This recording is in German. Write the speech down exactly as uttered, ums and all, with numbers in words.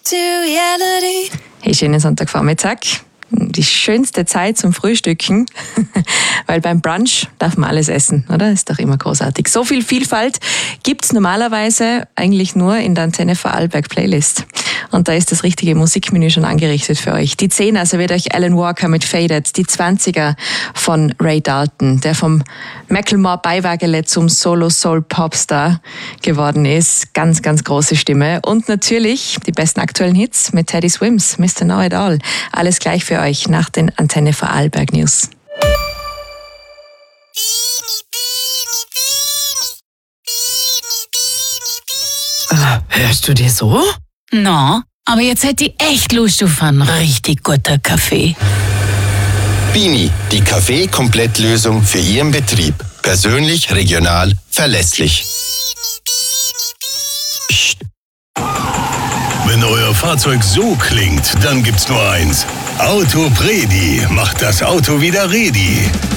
Hey, schönen Sonntagvormittag. Die schönste Zeit zum Frühstücken, weil beim Brunch darf man alles essen, oder? Ist doch immer großartig. So viel Vielfalt gibt's normalerweise eigentlich nur in der Antenne Vorarlberg Playlist. Und da ist das richtige Musikmenü schon angerichtet für euch. Die Zehner serviert euch Alan Walker mit Faded, die Zwanziger von Ray Dalton, der vom Macklemore Beiwagele zum Solo-Soul-Popstar geworden ist. Ganz, ganz große Stimme. Und natürlich die besten aktuellen Hits mit Teddy Swims, Mister Know It All. Alles gleich für euch nach den Antenne Vorarlberg News. Hörst du dir so? No, aber jetzt hätte ich echt Lust auf einen richtig guten Kaffee. Bini, die Kaffee-Komplettlösung für Ihren Betrieb. Persönlich, regional, verlässlich. Psst. Wenn euer Fahrzeug so klingt, dann gibt's nur eins. Autopredi macht das Auto wieder ready.